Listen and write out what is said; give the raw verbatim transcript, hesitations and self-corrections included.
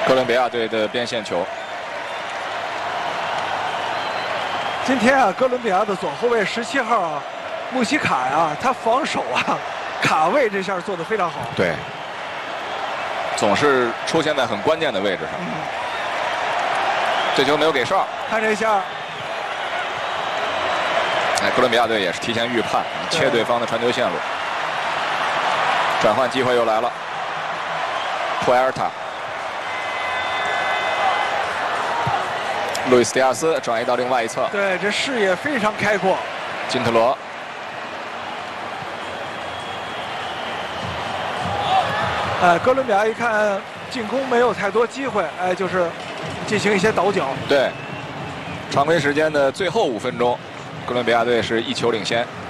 哥伦比亚队的边线球。 今天啊，哥伦比亚的左后卫十七号啊，穆西卡呀、啊，他防守啊，卡位这下做得非常好。 对，总是出现在很关键的位置上。嗯、这球没有给哨。 看这下。 哎，哥伦比亚队也是提前预判，切对方的传球线路。转换机会又来了，普埃尔塔，路易斯·迪亚斯转移到另外一侧。 对，这视野非常开阔。 金特罗， 哎，哥伦比亚一看进攻没有太多机会，哎，就是进行一些倒脚。 对，常规时间的最后五分钟。 哥伦比亚队是一球领先。